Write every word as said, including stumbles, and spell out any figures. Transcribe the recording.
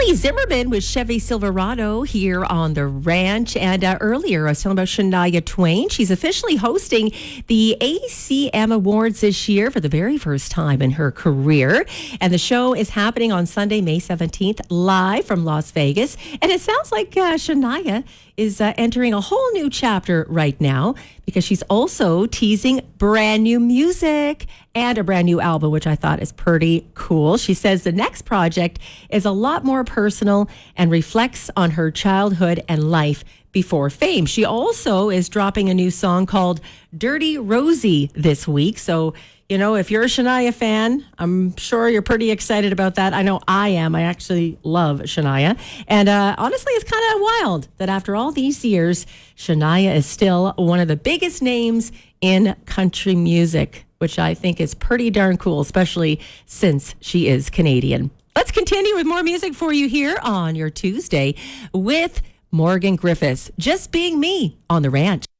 Holly Zimmerman with Chevy Silverado here on the ranch. And uh, earlier, I was telling about Shania Twain. She's officially hosting the A C M Awards this year for the very first time in her career. And the show is happening on Sunday, May seventeenth, live from Las Vegas. And it sounds like uh, Shania is uh, entering a whole new chapter right now because she's also teasing brand new music and a brand new album, which I thought is pretty cool. She says the next project is a lot more personal and reflects on her childhood and life before fame. She also is dropping a new song called Dirty Rosie this week. So, you know, if you're a Shania fan, I'm sure you're pretty excited about that. I know I am. I actually love Shania. And uh, honestly, it's kind of wild that after all these years, Shania is still one of the biggest names in country music, which I think is pretty darn cool, especially since she is Canadian. Let's continue with more music for you here on your Tuesday with Morgan Griffiths, Just Being Me on The Ranch.